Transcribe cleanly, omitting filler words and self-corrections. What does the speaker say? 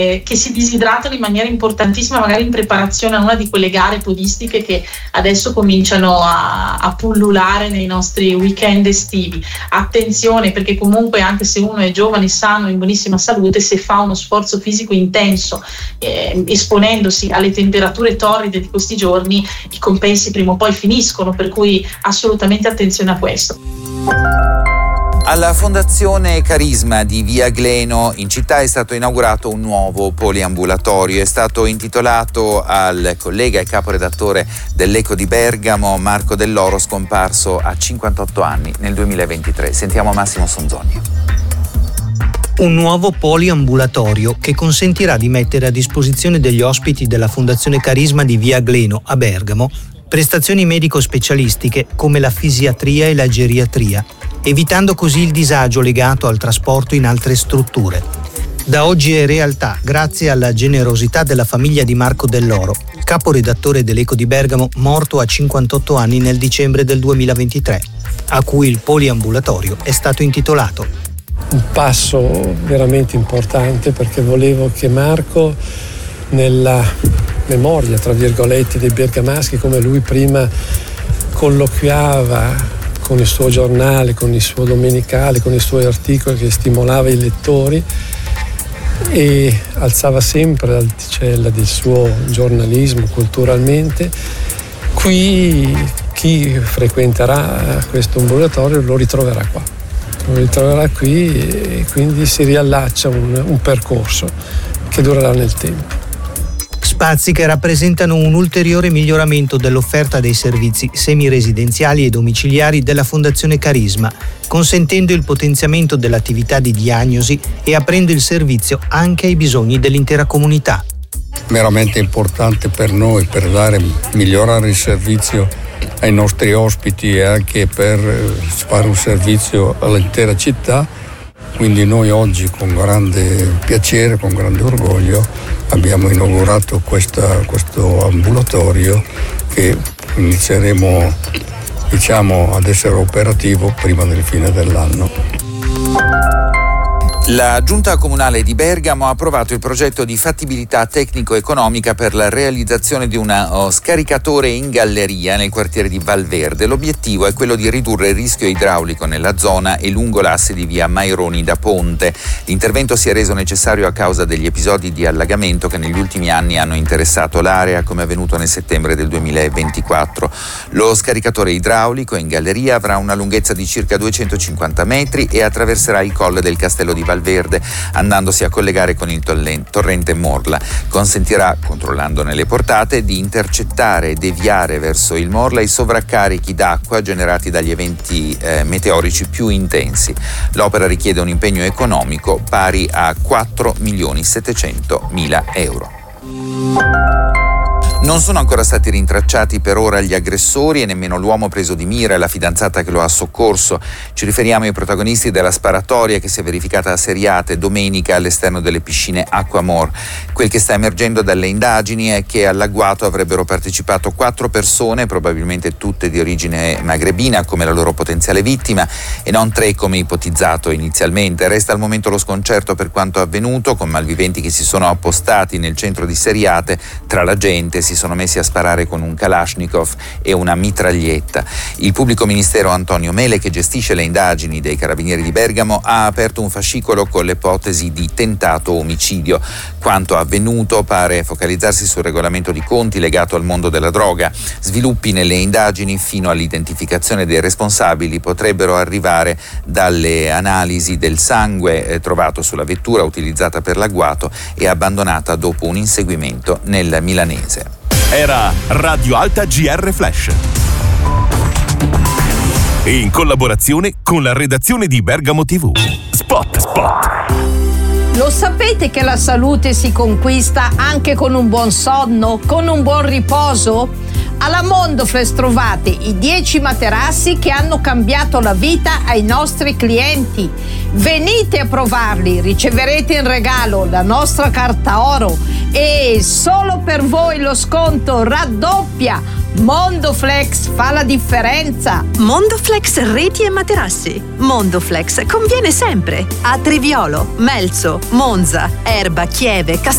che si disidratano in maniera importantissima, magari in preparazione a una di quelle gare podistiche che adesso cominciano a pullulare nei nostri weekend estivi. Attenzione, perché comunque anche se uno è giovane, sano, in buonissima salute, se fa uno sforzo fisico intenso, esponendosi alle temperature torride di questi giorni, i compensi prima o poi finiscono, per cui assolutamente attenzione a questo. Alla Fondazione Carisma di Via Gleno in città è stato inaugurato un nuovo poliambulatorio. È stato intitolato al collega e caporedattore dell'Eco di Bergamo, Marco Dell'Oro, scomparso a 58 anni nel 2023. Sentiamo Massimo Sonzoni. Un nuovo poliambulatorio che consentirà di mettere a disposizione degli ospiti della Fondazione Carisma di Via Gleno a Bergamo prestazioni medico-specialistiche come la fisiatria e la geriatria, evitando così il disagio legato al trasporto in altre strutture. Da oggi è realtà grazie alla generosità della famiglia di Marco Dell'Oro, caporedattore dell'Eco di Bergamo, morto a 58 anni nel dicembre del 2023, a cui il poliambulatorio è stato intitolato. Un passo veramente importante, perché volevo che Marco, nella memoria, tra virgolette, dei bergamaschi, come lui prima colloquiava con il suo giornale, con il suo domenicale, con i suoi articoli che stimolava i lettori e alzava sempre l'asticella del suo giornalismo culturalmente, qui chi frequenterà questo ambulatorio lo ritroverà qua. Lo ritroverà qui e quindi si riallaccia un percorso che durerà nel tempo. Spazi che rappresentano un ulteriore miglioramento dell'offerta dei servizi semiresidenziali e domiciliari della Fondazione Carisma, consentendo il potenziamento dell'attività di diagnosi e aprendo il servizio anche ai bisogni dell'intera comunità. Veramente importante per noi, per migliorare il servizio ai nostri ospiti e anche per fare un servizio all'intera città. Quindi noi oggi con grande piacere, con grande orgoglio abbiamo inaugurato questo ambulatorio che inizieremo ad essere operativo prima del fine dell'anno. La Giunta Comunale di Bergamo ha approvato il progetto di fattibilità tecnico-economica per la realizzazione di un scaricatore in galleria nel quartiere di Valverde. L'obiettivo è quello di ridurre il rischio idraulico nella zona e lungo l'asse di via Maironi da Ponte. L'intervento si è reso necessario a causa degli episodi di allagamento che negli ultimi anni hanno interessato l'area, come avvenuto nel settembre del 2024. Lo scaricatore idraulico in galleria avrà una lunghezza di circa 250 metri e attraverserà il colle del Castello di Valverde, andandosi a collegare con il torrente Morla. Consentirà, controllandone le portate, di intercettare e deviare verso il Morla i sovraccarichi d'acqua generati dagli eventi meteorici più intensi. L'opera richiede un impegno economico pari a 4.700.000 euro. Non sono ancora stati rintracciati per ora gli aggressori e nemmeno l'uomo preso di mira e la fidanzata che lo ha soccorso. Ci riferiamo ai protagonisti della sparatoria che si è verificata a Seriate domenica all'esterno delle piscine Aquamor. Quel che sta emergendo dalle indagini è che all'agguato avrebbero partecipato 4 persone, probabilmente tutte di origine magrebina come la loro potenziale vittima, e non 3 come ipotizzato inizialmente. Resta al momento lo sconcerto per quanto avvenuto, con malviventi che si sono appostati nel centro di Seriate. Tra la gente si sono messi a sparare con un Kalashnikov e una mitraglietta. Il pubblico ministero Antonio Mele, che gestisce le indagini dei Carabinieri di Bergamo, ha aperto un fascicolo con l'ipotesi di tentato omicidio. Quanto avvenuto pare focalizzarsi sul regolamento di conti legato al mondo della droga. Sviluppi nelle indagini fino all'identificazione dei responsabili potrebbero arrivare dalle analisi del sangue trovato sulla vettura utilizzata per l'agguato e abbandonata dopo un inseguimento nel milanese. Era Radio Alta GR Flash. In collaborazione con la redazione di Bergamo TV. Spot. Lo sapete che la salute si conquista anche con un buon sonno, con un buon riposo? Alla Mondoflex trovate i 10 materassi che hanno cambiato la vita ai nostri clienti. Venite a provarli, riceverete in regalo la nostra carta oro e solo per voi lo sconto raddoppia. Mondoflex fa la differenza. Mondoflex reti e materassi. Mondoflex conviene sempre a Triviolo, Melzo, Monza, Erba, Chieve,